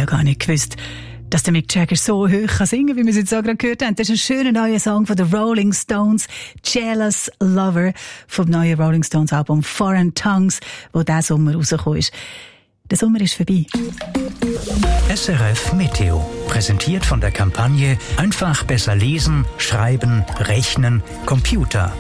ja gar nicht gewusst, dass der Mick Jagger so hoch kann singen, wie wir es jetzt auch gerade gehört haben. Das ist ein schöner neuer Song von den Rolling Stones, Jealous Lover, vom neuen Rolling Stones Album Foreign Tongues, wo diesen Sommer rausgekommen ist. Der Sommer ist vorbei. SRF Meteo, präsentiert von der Kampagne Einfach besser lesen, schreiben, rechnen, Computer.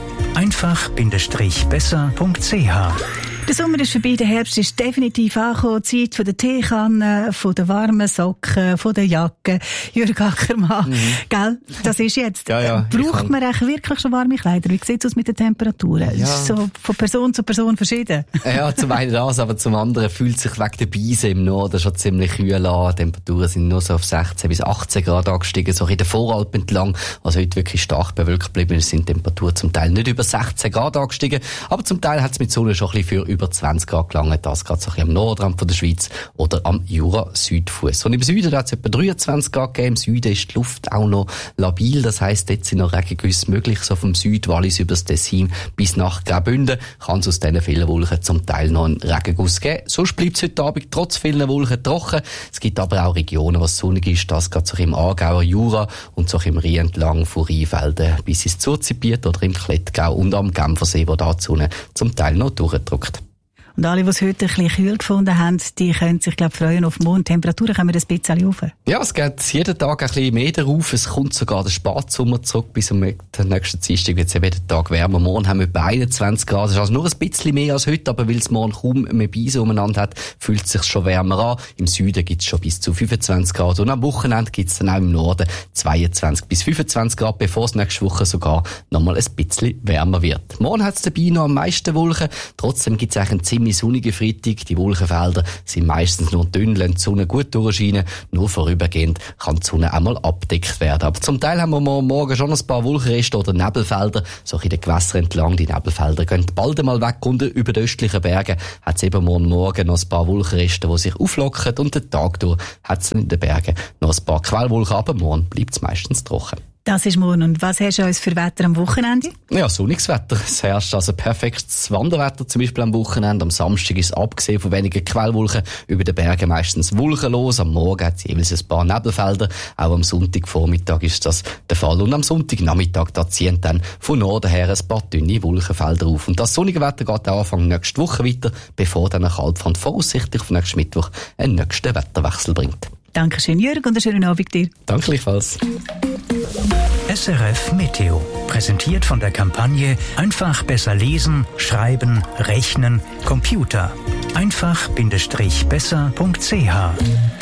Einfach-besser.ch. Der Sommer ist vorbei, der Herbst ist definitiv angekommen. Zeit von der Teekanne, von den warmen Socken, von der Jacke. Jürg Ackermann, gell? Das ist jetzt. Ja, braucht man eigentlich wirklich schon warme Kleider? Wie sieht es aus mit den Temperaturen? Ja. Ist so von Person zu Person verschieden. Ja, zum einen das, aber zum anderen fühlt sich wegen der Beise im Norden schon ziemlich kühl an. Die Temperaturen sind nur so auf 16 bis 18 Grad angestiegen, so in der Voralpen entlang. Also heute wirklich stark bewölkt geblieben. Es sind Temperaturen zum Teil nicht über 16 Grad angestiegen, aber zum Teil hat es mit Sonne schon ein bisschen für über 20 Grad gelangt, das gerade so ein bisschen am Nordrand von der Schweiz oder am Jura-Südfuss. Und im Süden hat es etwa 23 Grad gegeben. Im Süden ist die Luft auch noch labil, das heisst, dort sind noch Regengüsse möglich, so vom Südwallis über das Tessin bis nach Graubünden kann es aus diesen vielen Wolken zum Teil noch einen Regenguss geben. Sonst bleibt es heute Abend trotz vielen Wolken trocken. Es gibt aber auch Regionen, wo es sonnig ist, das gerade so im Aargauer Jura und so im Rhein entlang von Rheinfelden bis ins Zurzibiet oder im Klettgau und am Genfersee, wo da die Sonne zum Teil noch durchdrückt. Und alle, die es heute ein bisschen kühl gefunden haben, die können sich, glaube ich, freuen auf morgen. Temperaturen kommen ein bisschen rauf. Ja, es geht jeden Tag ein bisschen mehr darauf. Es kommt sogar der Spatsommer zurück. Bis zum nächsten Dienstag wird es ja jeden Tag wärmer. Morgen haben wir etwa 21 Grad. Das ist also nur ein bisschen mehr als heute, aber weil es morgen kaum mehr Beise umeinander hat, fühlt es sich schon wärmer an. Im Süden gibt es schon bis zu 25 Grad. Und am Wochenende gibt es dann auch im Norden 22 bis 25 Grad, bevor es nächste Woche sogar nochmal ein bisschen wärmer wird. Morgen hat es dabei noch am meisten Wolken. Trotzdem gibt es eigentlich einen ziemlich sonnige Freitag. Die Wolkenfelder sind meistens nur dünn, lassen die Sonne gut durchscheinen. Nur vorübergehend kann die Sonne einmal abgedeckt werden. Aber zum Teil haben wir morgen schon ein paar Wolkenreste oder Nebelfelder, so in den Gewässern entlang. Die Nebelfelder gehen bald einmal weg und über den östlichen Bergen hat es eben morgen noch ein paar Wolkenreste, die sich auflockern und den Tag durch hat es in den Bergen noch ein paar Quellwolken, aber morgen bleibt es meistens trocken. Das ist morgen. Und was hast du uns für Wetter am Wochenende? Ja, sonniges Wetter. Es herrscht also perfektes Wanderwetter, zum Beispiel am Wochenende. Am Samstag ist es abgesehen von wenigen Quellwolken über den Bergen meistens wolkenlos. Am Morgen hat es jeweils ein paar Nebelfelder. Auch am Sonntagvormittag ist das der Fall. Und am Sonntagnachmittag, da ziehen dann von Norden her ein paar dünne Wolkenfelder auf. Und das sonnige Wetter geht auch Anfang nächste Woche weiter, bevor dann eine Kaltfront voraussichtlich auf nächsten Mittwoch einen nächsten Wetterwechsel bringt. Dankeschön, Jürg, und einen schönen Abend dir. Danke gleichfalls. SRF Meteo, präsentiert von der Kampagne Einfach besser lesen, schreiben, rechnen, Computer. Einfach-besser.ch.